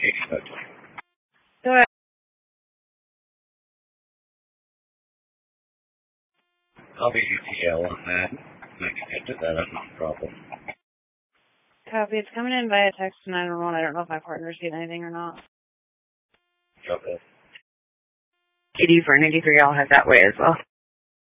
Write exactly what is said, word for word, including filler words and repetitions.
Exactly. Go ahead. I'll be U T L on that. I can get to that, no problem. Copy. It's coming in via text to nine one one. I don't know if my partner's getting anything or not. Okay. K D for ninety-three, I'll head that way as well.